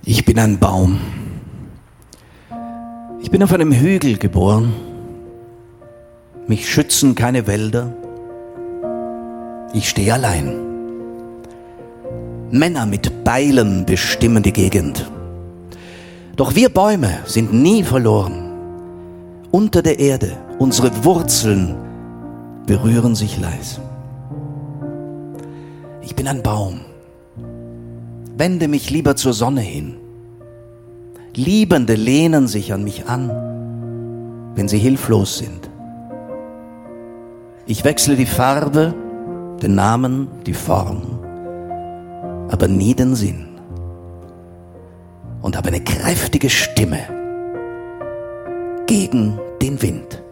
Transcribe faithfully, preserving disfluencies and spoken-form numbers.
Ich bin ein Baum. Ich bin auf einem Hügel geboren. Mich schützen keine Wälder. Ich stehe allein. Männer mit Beilen bestimmen die Gegend. Doch wir Bäume sind nie verloren. Unter der Erde, unsere Wurzeln berühren sich leis. Ich bin ein Baum. Wende mich lieber zur Sonne hin. Liebende lehnen sich an mich an, wenn sie hilflos sind. Ich wechsle die Farbe, den Namen, die Form, aber nie den Sinn. Und habe eine kräftige Stimme gegen den Wind.